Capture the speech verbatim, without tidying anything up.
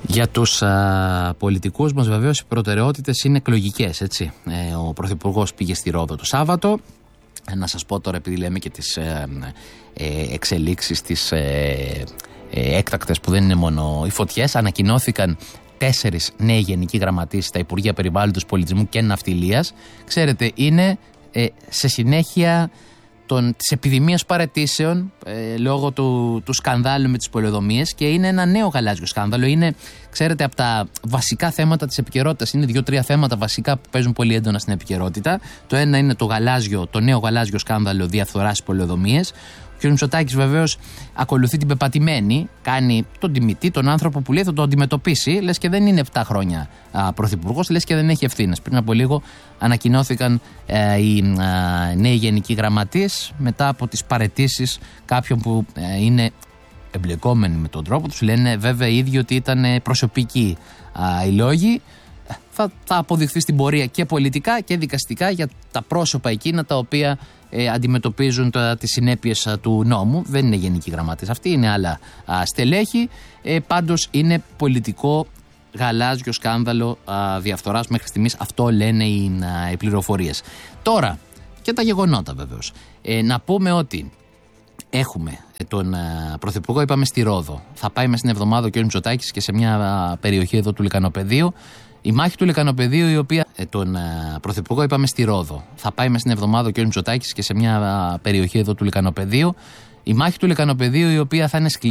Για τους α, πολιτικούς μας βεβαίως οι προτεραιότητες είναι εκλογικές, έτσι. Ε, ο Πρωθυπουργός πήγε στη Ρόδο το Σάββατο. Ε, να σας πω τώρα, επειδή λέμε και τις ε, ε, εξελίξεις, τις ε, ε, έκτακτες που δεν είναι μόνο οι φωτιές, ανακοινώθηκαν τέσσερις νέοι γενικοί γραμματείς στα Υπουργεία Περιβάλλοντος, Πολιτισμού και Ναυτιλίας. Ξέρετε, είναι ε, σε συνέχεια των, της επιδημίας παραιτήσεων ε, λόγω του, του σκανδάλου με τις πολεοδομίες, και είναι ένα νέο γαλάζιο σκάνδαλο. Είναι, ξέρετε, από τα βασικά θέματα της επικαιρότητας. Είναι δύο-τρία θέματα βασικά που παίζουν πολύ έντονα στην επικαιρότητα. Το ένα είναι το, γαλάζιο, το νέο γαλάζιο σκάνδαλο διαφθοράς στις πολεοδομίες. Ο κ. Μητσοτάκης βεβαίως ακολουθεί την πεπατημένη, κάνει τον τιμητή, τον άνθρωπο που λέει θα το αντιμετωπίσει, λες και δεν είναι επτά χρόνια α, πρωθυπουργός, λες και δεν έχει ευθύνες. Πριν από λίγο ανακοινώθηκαν ε, οι α, νέοι γενικοί γραμματείς μετά από τις παραιτήσεις κάποιων που ε, είναι εμπλεκόμενοι με τον τρόπο τους. Λένε βέβαια οι ίδιοι ότι ήταν προσωπικοί α, οι λόγοι. Θα, θα αποδειχθεί στην πορεία και πολιτικά και δικαστικά για τα πρόσωπα εκείνα τα οποία ε, αντιμετωπίζουν τα, τις συνέπειες α, του νόμου. Δεν είναι γενικοί γραμματείς αυτοί, είναι άλλα α, στελέχη. Ε, πάντως είναι πολιτικό γαλάζιο σκάνδαλο α, διαφθοράς μέχρι στιγμής. Αυτό λένε οι, α, οι πληροφορίες. Τώρα και τα γεγονότα βεβαίως. Ε, να πούμε ότι έχουμε τον α, Πρωθυπουργό, είπαμε στη Ρόδο. Θα πάει μες στην εβδομάδα ο κ. Μητσοτάκης και σε μια α, περιοχή εδώ του Λυκανοπεδίου. Η μάχη του Λυκανοπεδίου, η οποία ε, τον α, Πρωθυπουργό, είπαμε στη Ρόδο. Θα πάει μες στην εβδομάδα ο κ. Μητσοτάκης και σε μια α, περιοχή εδώ του Λυκανοπεδίου. Η μάχη του Λυκανοπεδίου, η οποία θα είναι σκληρή.